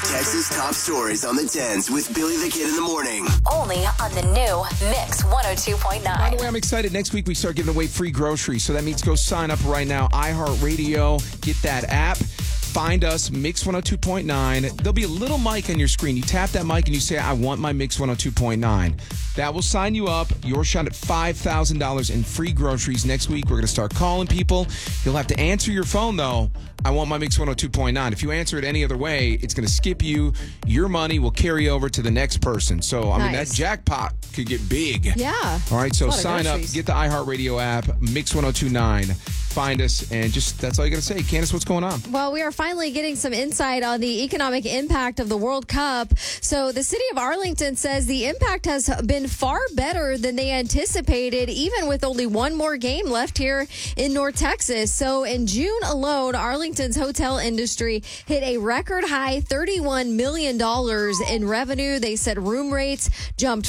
Texas top stories on the 10s with Billy the Kid in the morning. Only on the new Mix 102.9. By the way, I'm excited. Next week, we start giving away free groceries. So that means go sign up right now. iHeartRadio. Get that app. Find us, Mix 102.9. There'll be a little mic on your screen. You tap that mic and you say, I want my Mix 102.9. That will sign you up. Your shot at $5,000 in free groceries. Next week, we're going to start calling people. You'll have to answer your phone, though. I want my Mix 102.9. If you answer it any other way, it's going to skip you. Your money will carry over to the next person. So, I mean, that jackpot could get big. Yeah. All right, so sign up. Get the iHeartRadio app, Mix 102.9. Find us, and just that's all you got to say. Candace, what's going on? Well, we are finally getting some insight on the economic impact of the World Cup. So the city of Arlington says the impact has been far better than they anticipated, even with only one more game left here in North Texas. So in June alone, Arlington's hotel industry hit a record high $31 million in revenue. They said room rates jumped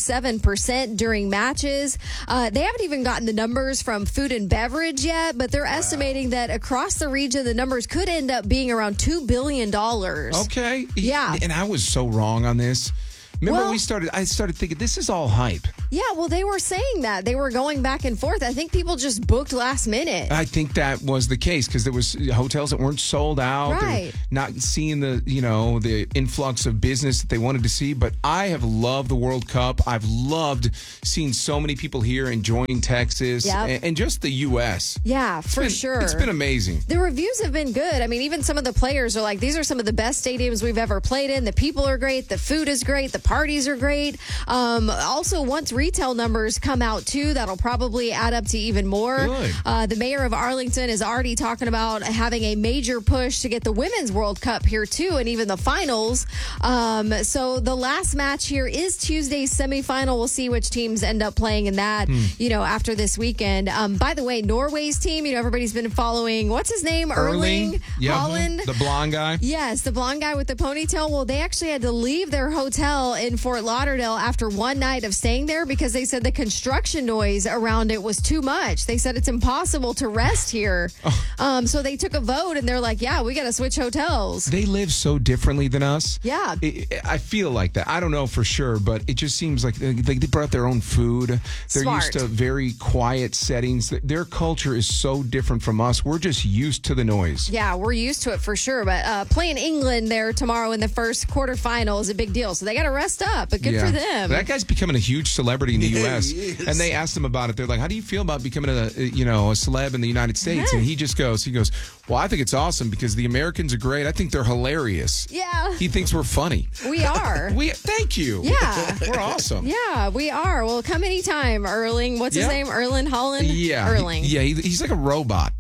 47% during matches. They haven't even gotten the numbers from food and beverage yet, but they're estimating that across the region, the numbers could end up being around $2 billion. Okay. Yeah. And I was so wrong on this. Remember, I started thinking, this is all hype. Yeah, well, they were saying that. They were going back and forth. I think people just booked last minute. I think that was the case because there was hotels that weren't sold out. Right. Not seeing the influx of business that they wanted to see. But I have loved the World Cup. I've loved seeing so many people here enjoying Texas and just the U.S. Yeah, for sure. It's been amazing. The reviews have been good. I mean, even some of the players are like, these are some of the best stadiums we've ever played in. The people are great. The food is great. The parties are great. Also, once retail numbers come out too, that'll probably add up to even more. The mayor of Arlington is already talking about having a major push to get the Women's World Cup here too, and even the finals. So the last match here is Tuesday's semifinal. We'll see which teams end up playing in that, after this weekend. By the way, Norway's team, everybody's been following, what's his name? Erling Haaland. The blonde guy? Yes, the blonde guy with the ponytail. Well, they actually had to leave their hotel in Fort Lauderdale after one night of staying there because they said the construction noise around it was too much. They said it's impossible to rest here. So they took a vote and they're like, yeah, we got to switch hotels. They live so differently than us. Yeah. I feel like that. I don't know for sure, but it just seems like they brought their own food. They're used to very quiet settings. Their culture is so different from us. We're just used to the noise. Yeah, we're used to it for sure. But playing England there tomorrow in the first quarterfinal is a big deal. So they got to rest up, but good for them. That guy's becoming a huge celebrity in the U.S. And they asked him about it. They're like, how do you feel about becoming a celeb in the United States? And he goes, well, I think it's awesome because the Americans are great. I think they're hilarious. Yeah. He thinks we're funny. We are. Thank you. Yeah. We're awesome. Yeah, we are. Well, come anytime, Erling. What's his name? Erling Haaland? Yeah. Erling. He's like a robot.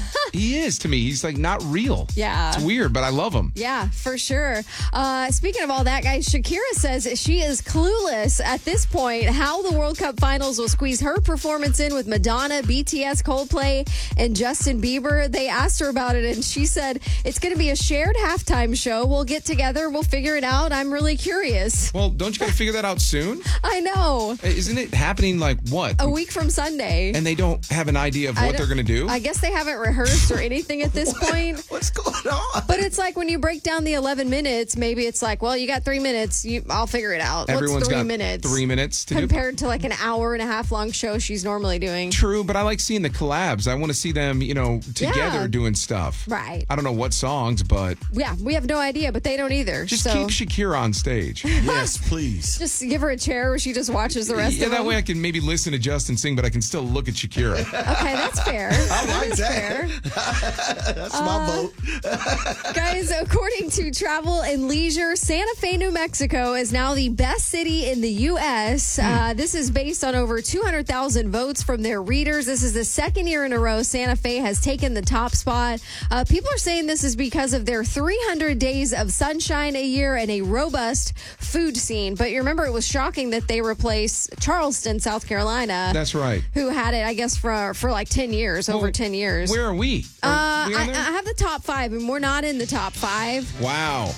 He is to me. He's like not real. Yeah. It's weird, but I love him. Yeah, for sure. Speaking of all that, guys, Shakira says she is clueless at this point how the World Cup finals will squeeze her performance in with Madonna, BTS, Coldplay, and Justin Bieber. They asked her about it, and she said, it's going to be a shared halftime show. We'll get together. We'll figure it out. I'm really curious. Well, don't you got to figure that out soon? I know. Isn't it happening like what? A week from Sunday. And they don't have an idea of what they're going to do? I guess they haven't rehearsed or anything at this point. What's going on? But it's like when you break down the 11 minutes, maybe it's like, well, you got 3 minutes. I'll figure it out. Everyone's What's 3 got minutes? 3 minutes to do. Compared to like an hour and a half long show she's normally doing. True, but I like seeing the collabs. I want to see them, together doing stuff. Right. I don't know what songs, but... Yeah, we have no idea, but they don't either. Just keep Shakira on stage. Yes, please. Just give her a chair where she just watches the rest of them. Yeah, that way I can maybe listen to Justin sing, but I can still look at Shakira. Okay, that's fair. I like That's that. fair. That's my vote. Guys, according to Travel and Leisure, Santa Fe, New Mexico is now the best city in the U.S. This is based on over 200,000 votes from their readers. This is the second year in a row Santa Fe has taken the top spot. People are saying this is because of their 300 days of sunshine a year and a robust food scene. But you remember it was shocking that they replaced Charleston, South Carolina. That's right. Who had it, I guess, for like 10 years, over 10 years. Where are we? I have the top 5, and we're not in the top 5. Wow.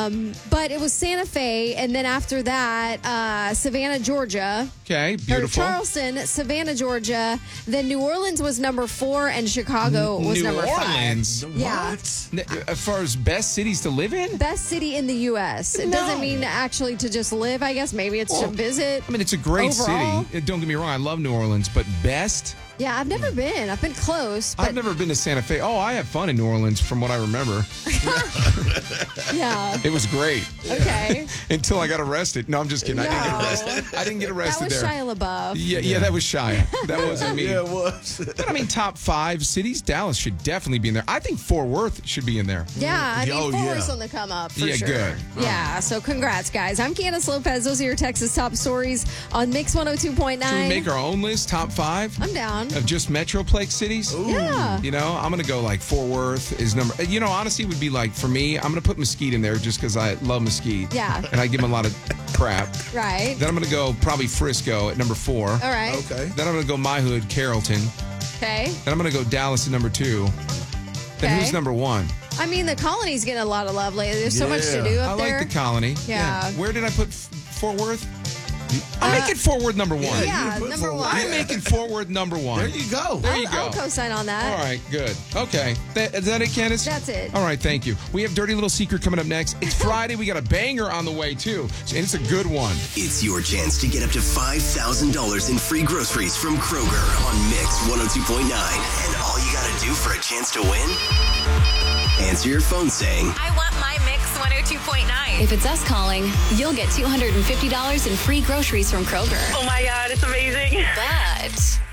But it was Santa Fe, and then after that, Savannah, Georgia. Okay, beautiful. Or Charleston, Savannah, Georgia. Then New Orleans was number 4, and Chicago was number 5. Orleans. Yeah. As far as best cities to live in? Best city in the U.S. It doesn't mean actually to just live, I guess. Maybe it's to visit. I mean, it's a great Overall. city. Don't get me wrong. I love New Orleans, but best? Yeah, I've never been. I've been close. But I've never been to Santa Fe. Oh, I had fun in New Orleans from what I remember. Yeah. It was great. Okay. Until I got arrested. No, I'm just kidding. I didn't get No. arrested. I didn't get That arrested was there. Shia LaBeouf. Yeah, that was Shia. That wasn't me. Yeah, it was. But I mean, top 5 cities, Dallas should definitely be in there. I think Fort Worth should be in there. Yeah, I mean, Oh, Fort yeah. Worth's on the come up for Yeah, sure. good. Yeah, so congrats, guys. I'm Candace Lopez. Those are your Texas top stories on Mix 102.9. Should we make our own list, top 5? I'm down. Of just Metroplex cities? Yeah. You know, I'm going to go like Fort Worth is number. You know, honestly, it would be like, for me, I'm going to put Mesquite in there just because I love Mesquite. Yeah. And I give them a lot of crap. Right. Then I'm going to go probably Frisco at number 4. All right. Okay. Then I'm going to go my hood, Carrollton. Okay. Then I'm going to go Dallas at number 2. Then Okay. who's number 1? I mean, the colony's getting a lot of love lately. There's so much to do I up there. like the Colony. Yeah. Where did I put Fort Worth? I'm making Fort Worth number 1. Yeah, you put number Fort 1. I'm making Fort Worth number 1. There you go. There you I'll go. co-sign on that. All right, good. Okay. Is that it, Candace? That's it. All right, thank you. We have Dirty Little Secret coming up next. It's Friday. We got a banger on the way, too. And it's a good one. It's your chance to get up to $5,000 in free groceries from Kroger on Mix 102.9. And all you got to do for a chance to win? Answer your phone saying, I want my Mix 102.9. If it's us calling, you'll get $250 in free groceries from Kroger. Oh my God, it's amazing. But